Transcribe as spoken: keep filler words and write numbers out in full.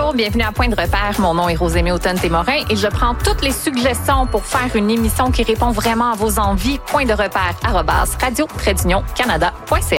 Bonjour, bienvenue à Point de repère. Mon nom est Rosémie Automne-Témorin et je prends toutes les suggestions pour faire une émission qui répond vraiment à vos envies. Point de repère, arobase radio-canada.ca.